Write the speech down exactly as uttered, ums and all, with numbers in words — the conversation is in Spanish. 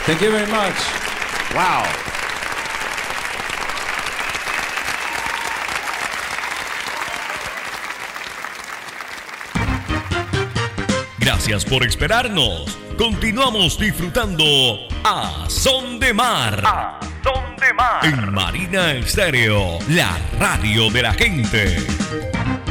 Thank you very much. Wow. Gracias por esperarnos. Continuamos disfrutando a Son de Mar. A Son de Mar. En Marina Estéreo, la radio de la gente.